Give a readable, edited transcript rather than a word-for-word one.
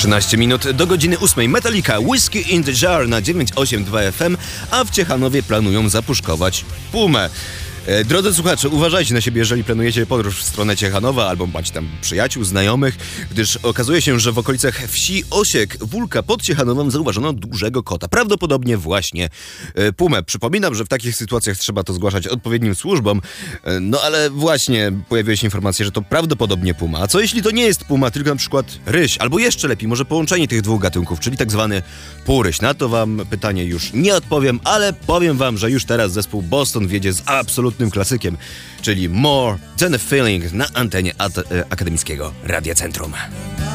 13 minut do godziny 8. Metallica, Whiskey in the Jar na 982 FM, a w Ciechanowie planują zapuszkować Pumę. Drodzy słuchacze, uważajcie na siebie, jeżeli planujecie podróż w stronę Ciechanowa albo macie tam przyjaciół, znajomych, gdyż okazuje się, że w okolicach wsi Osiek, Wólka pod Ciechanowem zauważono dużego kota. Prawdopodobnie właśnie Pumę. Przypominam, że w takich sytuacjach trzeba to zgłaszać odpowiednim służbom, no ale właśnie pojawiły się informacje, że to prawdopodobnie Puma. A co jeśli to nie jest Puma, tylko na przykład ryś, albo jeszcze lepiej, może połączenie tych dwóch gatunków, czyli tak zwany półryś. Na to wam pytanie już nie odpowiem, ale powiem wam, że już teraz zespół Boston wiedzie z absolutnym klasykiem, czyli More Than a Feeling na antenie akademickiego Radia Centrum.